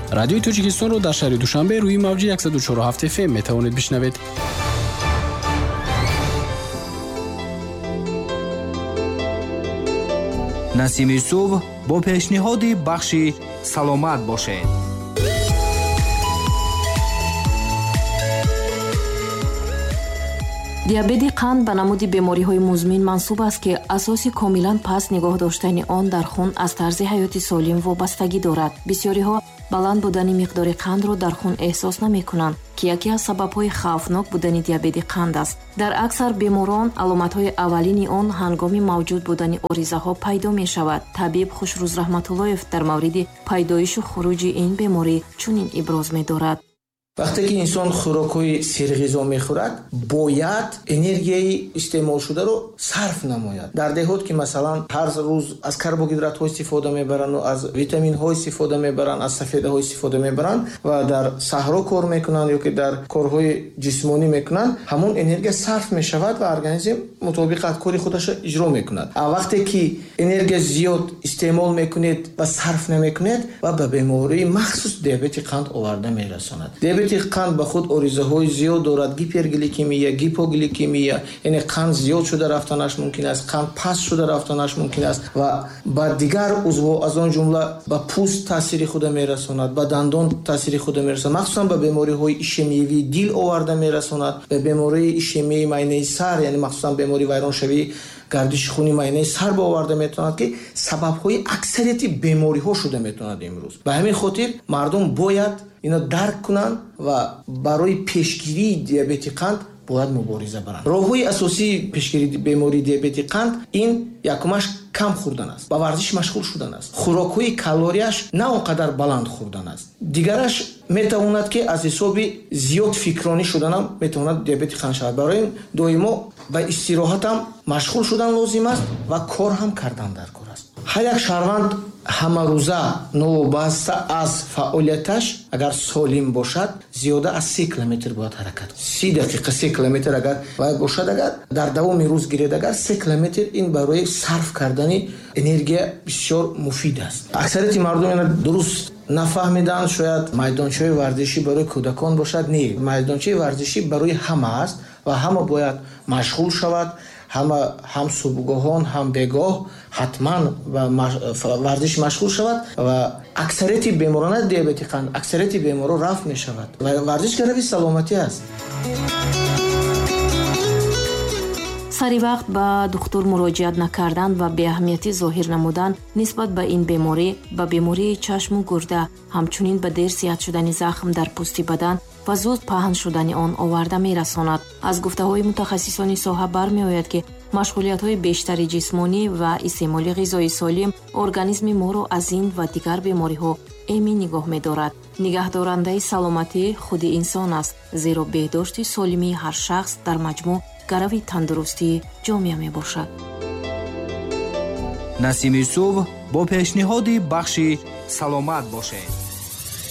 радиои Тоҷикистонро дар шаҳри Душанбе рӯи мавҷи 104.7 FM метавонед бишнавед. Насими субҳ бо пешниҳоди бахши саломат бошед. диабети қанд ба намуди бемориҳои музмин мансуб аст ки асоси комилан паст нигоҳ доштани он дар хун аз тарзи ҳаёти солим вобастагӣ дорад. бисёриҳо баланд будани миқдори қандро дар хун эҳсос намекунанд ки яке аз сабабҳои хавфнок будани диабети қанд аст. дар аксар беморон аломатҳои аввалини он ҳангоми мавҷуд будани оризаҳо пайдо мешавад. табиб Хушрӯз Раҳматуллоев дар мавриди пайдоишу хуруҷи ин беморӣ чунин иброз медорад. вақте ки инсон хӯрокҳои серғизо мехӯрад, бояд энергияи истеъмолшударо сарф намояд. дар деҳот ки масалан ҳар рӯз аз карбогидратҳо истифода мебаранд, аз витаминҳо истифода мебаранд, аз сафедаҳо истифода мебаранд ва дар саҳро кор мекунанд ё ки дар корҳои ҷисмонӣ мекунанд, ҳамон энергия сарф мешавад ва организм мутобиқат кори худашро иҷро мекунад. а вақте ки энергия зиёд истеъмол мекунед ва сарф намекунед ва ба бемории махсус диабети қанд оварда мерасонад. диабети қанд ба худ оризаҳои зиёд дорад. гипергликемия, гипогликемия, яъне қанд зиёд шуда рафтанаш мумкин аст, қанд паст шуда рафтанаш мумкин аст ва ба дигар узвҳо аз он ҷумла ба пӯст таъсири худа мерасонад, ба дандон таъсири худа мерасонад, махсусан ба бемориҳои ишемиявии дил оварда мерасонад, ба бемории ишемияи майнаи сар, яъне махсусан бемории вайроншавии гардиши хуни майнаи сар ба оварда метавонад ки сабабҳои аксарияти бемориҳо шуда метавонад имрӯз. ба ҳамин хотир мардум бояд ино дарк кунанд ва барои пешгирии диабети қанд бояд мубориза баранд. роҳҳои асосии пешгирии бемории диабети қанд ин якумаш кам хӯрдан аст, ба варзиш машғул шудан аст, хӯрокҳои калорияш на он қадар баланд хӯрдан аст. дигараш метавонад ки аз ҳисоби зиёд фикронӣ шуданам метавонад диабети қанд шавад. барои ин доимо ба истироҳатам машғул шудан лозим аст ва кор ҳам кардан дар кор аст. ҳар як шаҳрванд ҳамарӯза новобаста аз фаъолияташ агар солим бошад зиёда аз 3 километр бояд ҳаракат кунад. 30 дақиқа 3 километр агар бояд бошад, агар дар давоми рӯз гиред агар 3 километр, ин барои сарф кардани энергия бисёр муфид аст. аксарияти мардум ина дуруст нафаҳмиданд. шояд майдончаҳои варзишӣ барои кӯдакон бошад. не, майдончаи варзишӣ барои ҳама аст ва ҳама бояд машғул шавад. ҳама ҳам субҳгоҳон ҳам бегоҳ ҳатман ва варзиш машғул шавад ва аксарияти беморон диабети қанд, аксарияти беморо рафт мешавад ва варзиш гарави саломатӣ аст. сари вақт ба духтур муроҷиат накардан ва беаҳамиятӣ зоҳир намудан нисбат ба ин беморӣ ба бемории чашму гурда, ҳамчунин ба дер сиҳат шудани захм дар пӯсти бадан ва зуд паҳн шудани он оварда мерасонад. аз гуфтаҳои мутахассисони соҳа бармеояд ки машғулиятҳои бештари ҷисмонӣ ва истеъмоли ғизои солим организми моро аз ин ва дигар бемориҳо эмин нигоҳ медорад. нигаҳдорандаи саломатӣ худи инсон аст, зеро беҳдошти солимии ҳар шахс дар маҷмӯъ гарави тандурустии ҷомеа мебошад. насими субҳ бо пешниҳоди бахши саломат бошед.